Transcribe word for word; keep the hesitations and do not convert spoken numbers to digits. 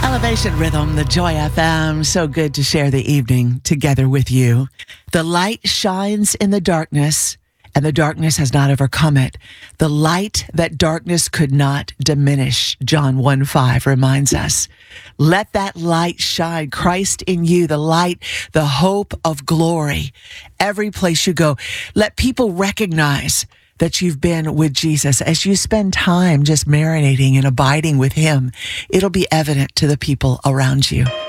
Elevation Rhythm, the Joy F M. So good to share the evening together with you. The light shines in the darkness, and the darkness has not overcome it. The light that darkness could not diminish, John one five reminds us. Let that light shine, Christ in you, the light, the hope of glory. Every place you go, let people recognize that you've been with Jesus. As you spend time just marinating and abiding with him, it'll be evident to the people around you.